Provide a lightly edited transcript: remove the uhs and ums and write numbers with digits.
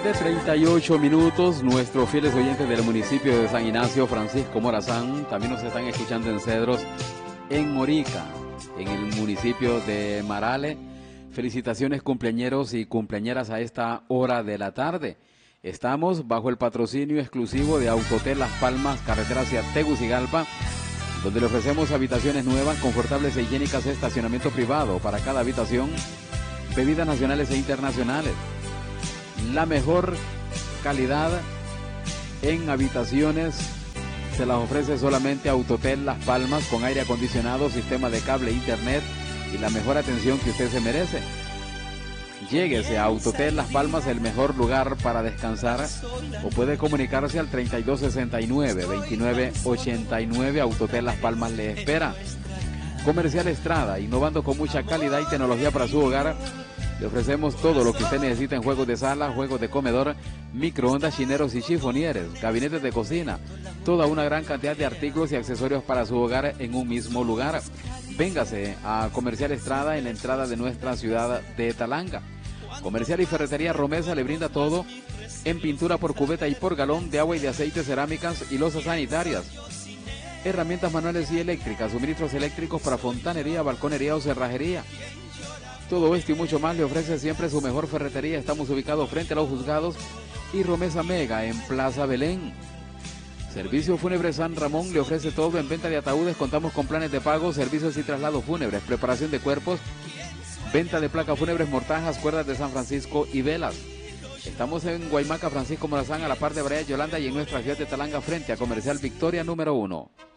de 38 minutos, nuestros fieles oyentes del municipio de San Ignacio, Francisco Morazán, también nos están escuchando en Cedros, en Morica, en el municipio de Marale. Felicitaciones cumpleañeros y cumpleañeras a esta hora de la tarde. Estamos bajo el patrocinio exclusivo de Autotel Las Palmas, carretera hacia Tegucigalpa, donde le ofrecemos habitaciones nuevas, confortables e higiénicas, estacionamiento privado para cada habitación, bebidas nacionales e internacionales. La mejor calidad en habitaciones se las ofrece solamente Autotel Las Palmas, con aire acondicionado, sistema de cable, internet y la mejor atención que usted se merece. Lléguese a Autotel Las Palmas, el mejor lugar para descansar, o puede comunicarse al 3269-2989. Autotel Las Palmas le espera. Comercial Estrada, innovando con mucha calidad y tecnología para su hogar. Le ofrecemos todo lo que usted necesita en juegos de sala, juegos de comedor, microondas, chineros y chifonieres, gabinetes de cocina, toda una gran cantidad de artículos y accesorios para su hogar en un mismo lugar. Véngase a Comercial Estrada en la entrada de nuestra ciudad de Talanga. Comercial y Ferretería Romesa le brinda todo en pintura por cubeta y por galón, de agua y de aceite, cerámicas y losas sanitarias. Herramientas manuales y eléctricas, suministros eléctricos para fontanería, balconería o cerrajería. Todo esto y mucho más le ofrece siempre su mejor ferretería. Estamos ubicados frente a los juzgados y Romesa Mega en Plaza Belén. Servicio Fúnebre San Ramón le ofrece todo en venta de ataúdes. Contamos con planes de pago, servicios y traslados fúnebres, preparación de cuerpos, venta de placas fúnebres, mortajas, cuerdas de San Francisco y velas. Estamos en Guaymaca, Francisco Morazán, a la par de Braya Yolanda, y en nuestra ciudad de Talanga, frente a Comercial Victoria número 1.